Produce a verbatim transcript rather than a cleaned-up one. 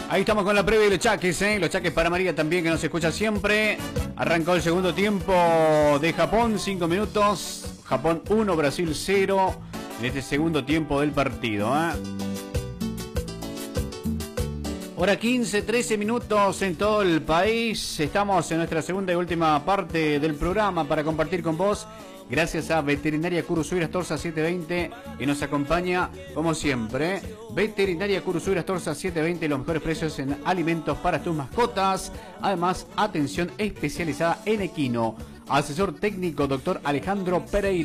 Ahí estamos con la previa de los chaques, ¿eh? Los chaques para María también, que nos escucha siempre. Arrancó el segundo tiempo de Japón, cinco minutos. Japón uno, Brasil cero. En este segundo tiempo del partido, ¿eh? Hora quince, trece minutos en todo el país. Estamos en nuestra segunda y última parte del programa para compartir con vos. Gracias a Veterinaria Curuzú Astorza setecientos veinte, que nos acompaña como siempre. Veterinaria Curuzú Astorza setecientos veinte, los mejores precios en alimentos para tus mascotas. Además, atención especializada en equino. Asesor técnico, doctor Alejandro Pereira.